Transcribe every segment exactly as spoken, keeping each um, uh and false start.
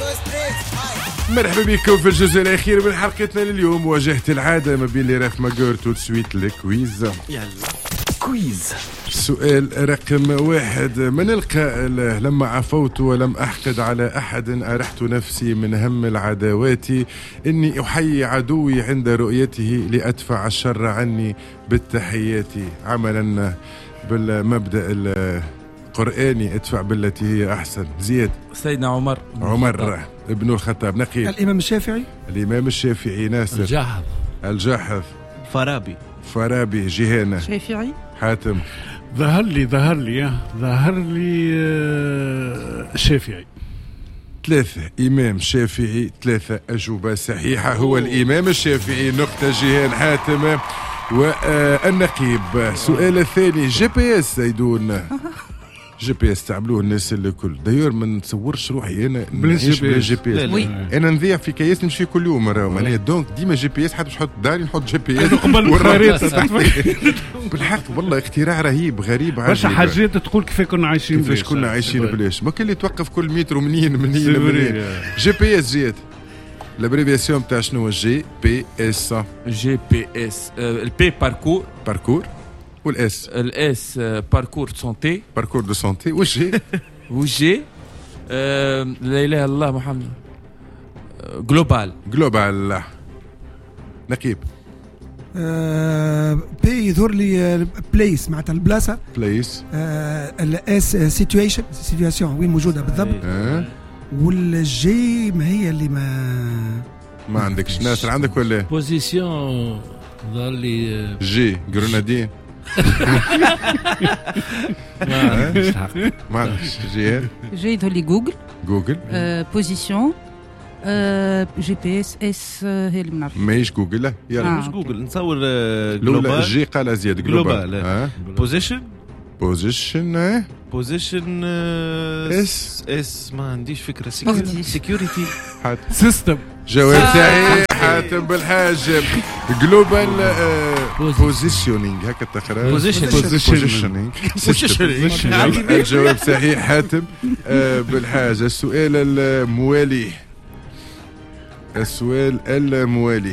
مرحبا بكم في الجزء الأخير من حلقتنا لليوم. واجهت العادة ما بين لي راف ماجور تو سويت الكويز. يلا كويز. سؤال رقم واحد: من القائل لما عفوت ولم أحقد على أحد أرحت نفسي من هم العداوات إني أحيي عدوي عند رؤيته لأدفع الشر عني بالتحيات، عملا بالمبدأ القرآني ادفع بالتي هي أحسن. زياد. سيدنا عمر عمر ابن الخطاب. نقيب. الإمام الشافعي. الإمام الشافعي. ناصر. الجاحظ. الجاحظ. فارابي. فارابي. جهانة. شافعي. حاتم. ظهر لي ظهر لي ظهر لي الشافعي. ثلاثة إمام شافعي، ثلاثة أجوبة صحيحة. هو الإمام الشافعي. نقطة جهان. حاتم والنقيب. سؤال الثاني: جي بي اس زيدون. جي بي اس تعملوه الناس الكل. دايور ما نتصورش روحي انا نعيش بلا جي بي اس. انا نذيع في كياس نمشي كل يوم راهو معناها دونك ديما جي بي اس. حتى باش نحط داري نحط جي بي اس قبل الخريطه. بالحق والله اختراع رهيب غريب عجيب. برشا حاجات تقول كيف كنا عايشين كيفاش كنا عايشين بلاش. ما كان اللي توقف كل متر منين منين منين. جي بي اس جيت الابريفياسيون تاع شنو؟ جي بي اس. جي بي اس البي باركور باركور والاس الاس باركور سونتي باركور دو سونتي. والجي والجي لا اله الا الله محمد جلوبال. جلوبال. نقيب. بي يظهر لي بليس معناتها البلاصه. بليس. الاس سيتويشن سيتوياسيون وين موجوده بالضبط. والجي ما هي اللي ما ما عندكش. ناصر عندك ولا؟ بوزيسيون ظهر لي جي جرنادين. ما مش حق. ما عندكش جي. جي يظهر لي جوجل. جوجل. بوزيسيون جي بي اس اس هي اللي منعرف. ماهيش جوجل. لا يلا مش جوجل. نصور جلوبال. جي قال زياد جلوبال. بوزيشن. بوزيشن. بوزيشن اس اس ما عنديش فكره. سيكيورتي سيستم. جواب صحيح. حاتم بالحاجب. جلوبال بوزيشنينج هكا تقرا. بوزيشنينج. الجواب صحيح. حاتم بالحاجه. السؤال الموالي. السؤال الموالي: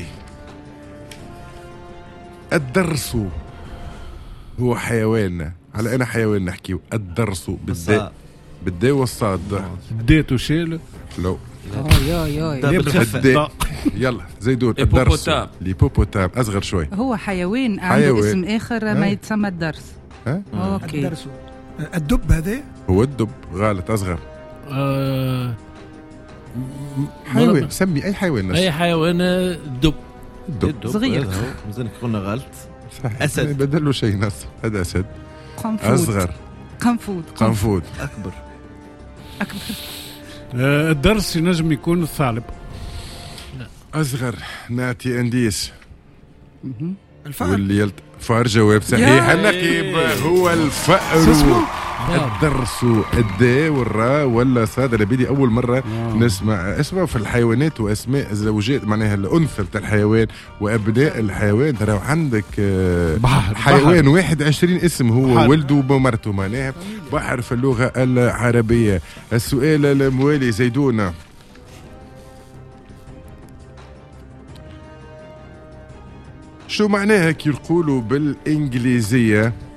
الدرس هو حيوان. على انا حيوان نحكيو. الدرس بالداء بالداء والصاد. ديت وشيل. لو يا يا بالداء. يلا زيدون. الدرس. ليبوبوتام. اصغر شوي. هو حيوان عنده اسم اخر ما يتسمى الدرس. ها اوكي. الدرس. الدب هذا هو الدب. غلط. اصغر. آه حيوان. سمي اي حيوان. اي حيوان. دب. دب صغير. مازال قلنا غلط. اسد. بدلوا شيء. نص. هذا اسد. قنفود. اصغر. قنفود. قنفود. اكبر. اكبر. آه الدرس ينجم يكون الثعلب. اصغر. ناتي انديس. الفأر. واللي يلت فار. جواب صحيح. النقيب هو الفأر. الدرس الداء والراء ولا صاد. انا بدي اول مره نسمع اسمه في الحيوانات واسماء زوجات معناها الانثى بتاع الحيوان وابناء الحيوان. ترى عندك بحر. حيوان بحر. واحد عشرين اسم هو بحر. ولده ومرته معناها بحر في اللغه العربيه. السؤال الموالي زيدونه: شو معناها كي يقولوا بالإنجليزية